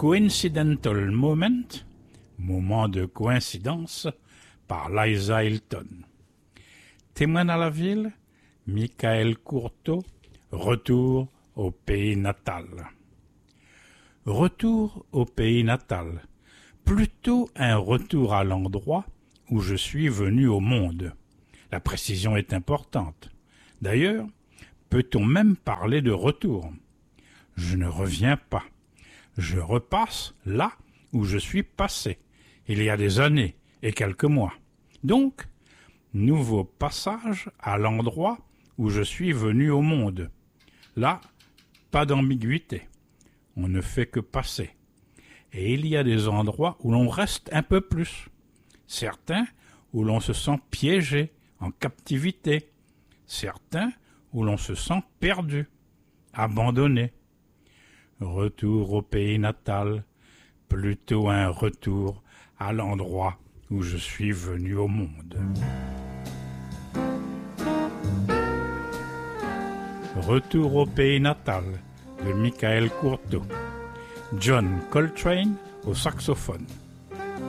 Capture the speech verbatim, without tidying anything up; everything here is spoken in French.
Coincidental Moment, moment de coïncidence, par Liza Hilton. Témoin à la ville, Michael Courteau, retour au pays natal. Retour au pays natal, plutôt un retour à l'endroit où je suis venu au monde. La précision est importante. D'ailleurs, peut-on même parler de retour? Je ne reviens pas. Je repasse là où je suis passé, il y a des années et quelques mois. Donc, nouveau passage à l'endroit où je suis venu au monde. Là, pas d'ambiguïté. On ne fait que passer. Et il y a des endroits où l'on reste un peu plus. Certains où l'on se sent piégé, en captivité. Certains où l'on se sent perdu, abandonné. Retour au pays natal, plutôt un retour à l'endroit où je suis venu au monde. Retour au pays natal de Michael Courteau. John Coltrane au saxophone.